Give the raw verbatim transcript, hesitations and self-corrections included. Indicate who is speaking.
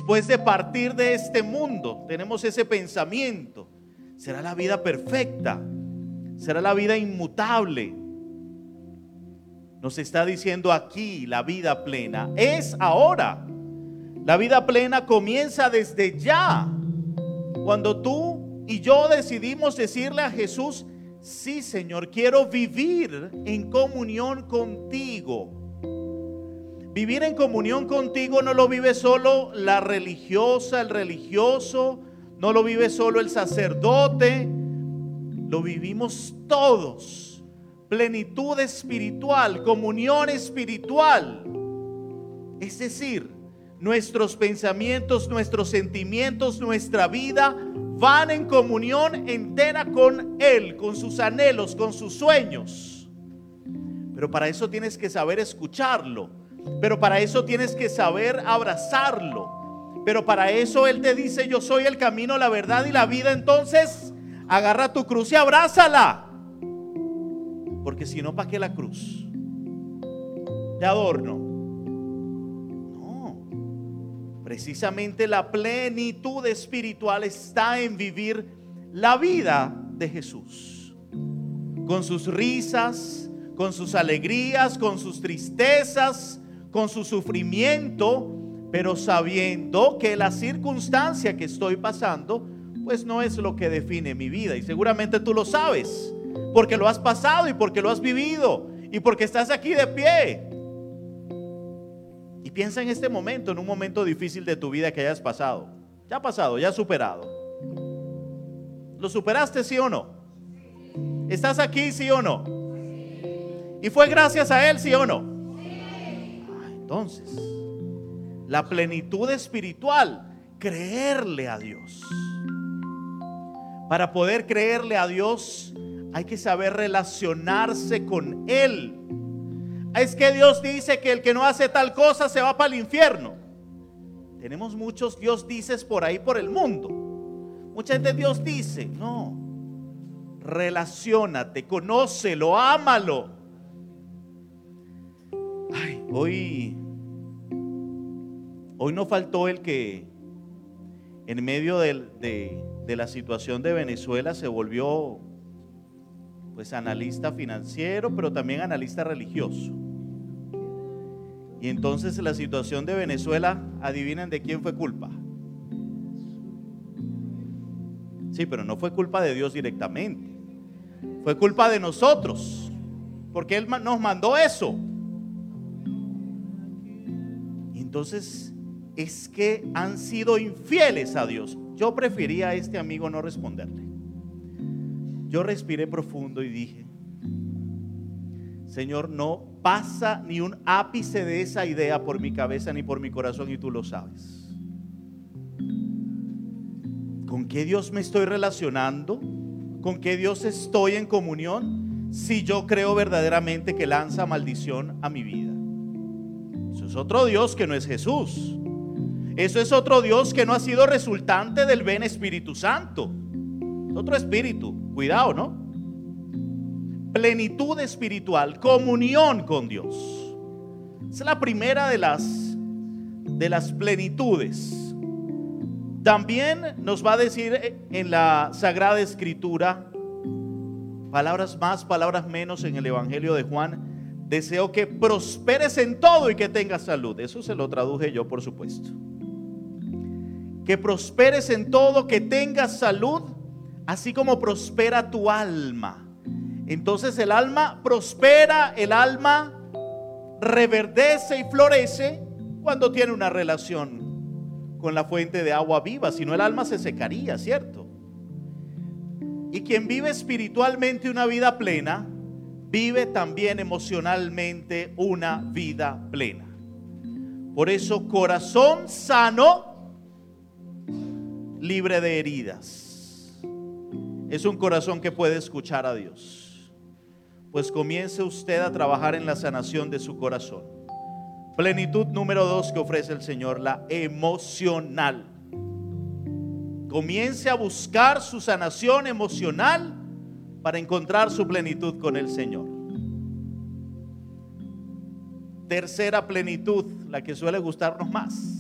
Speaker 1: después de partir de este mundo, tenemos ese pensamiento. ¿Será la vida perfecta? ¿Será la vida inmutable? Nos está diciendo aquí la vida plena es ahora. La vida plena comienza desde ya. Cuando tú y yo decidimos decirle a Jesús: sí, Señor, quiero vivir en comunión contigo. Vivir en comunión contigo no lo vive solo la religiosa, el religioso, no lo vive solo el sacerdote, lo vivimos todos. Plenitud espiritual, comunión espiritual. Es decir, nuestros pensamientos, nuestros sentimientos, nuestra vida van en comunión entera con Él, con sus anhelos, con sus sueños. Pero para eso tienes que saber escucharlo. Pero para eso tienes que saber abrazarlo. Pero para eso Él te dice: yo soy el camino, la verdad y la vida. Entonces agarra tu cruz y abrázala. Porque si no, ¿para qué la cruz? De adorno. No. Precisamente la plenitud espiritual está en vivir la vida de Jesús. Con sus risas, con sus alegrías, con sus tristezas, con su sufrimiento, pero sabiendo que la circunstancia que estoy pasando, pues no es lo que define mi vida. Y seguramente tú lo sabes, porque lo has pasado y porque lo has vivido y porque estás aquí de pie. Y piensa en este momento, en un momento difícil de tu vida que hayas pasado. Ya ha pasado, ya has superado. ¿Lo superaste, sí o no? ¿Estás aquí, sí o no? ¿Y fue gracias a Él, sí o no? Ah, entonces, la plenitud espiritual, creerle a Dios. Para poder creerle a Dios, hay que saber relacionarse con Él. Es que Dios dice que el que no hace tal cosa se va para el infierno. Tenemos muchos Dios dices por ahí por el mundo. Mucha gente Dios dice, no. Relaciónate, conócelo, ámalo. Ay, hoy, hoy no faltó el que en medio de, de, de la situación de Venezuela se volvió pues analista financiero, pero también analista religioso. Y entonces la situación de Venezuela, adivinen de quién fue culpa. Sí, pero no fue culpa de Dios directamente. Fue culpa de nosotros, porque Él nos mandó eso. Y entonces es que han sido infieles a Dios. Yo prefería a este amigo no responderle. Yo respiré profundo y dije: Señor, no pasa ni un ápice de esa idea por mi cabeza ni por mi corazón, y tú lo sabes. ¿Con qué Dios me estoy relacionando? ¿Con qué Dios estoy en comunión? Si yo creo verdaderamente que lanza maldición a mi vida. Eso es otro Dios que no es Jesús. Eso es otro Dios que no ha sido resultante del ven Espíritu Santo. Otro espíritu, cuidado, ¿no? Plenitud espiritual, comunión con Dios. Es la primera de las, de las plenitudes. También nos va a decir en la Sagrada Escritura, palabras más, palabras menos, en el Evangelio de Juan: deseo que prosperes en todo y que tengas salud. Eso se lo traduje yo, por supuesto. Que prosperes en todo, que tengas salud, así como prospera tu alma. Entonces el alma prospera, el alma reverdece y florece cuando tiene una relación con la fuente de agua viva. Si no, el alma se secaría, ¿cierto? Y quien vive espiritualmente una vida plena, vive también emocionalmente una vida plena. Por eso, corazón sano, libre de heridas, es un corazón que puede escuchar a Dios. Pues comience usted a trabajar en la sanación de su corazón. Plenitud número dos que ofrece el Señor, la emocional. Comience a buscar su sanación emocional para encontrar su plenitud con el Señor. Tercera plenitud, la que suele gustarnos más.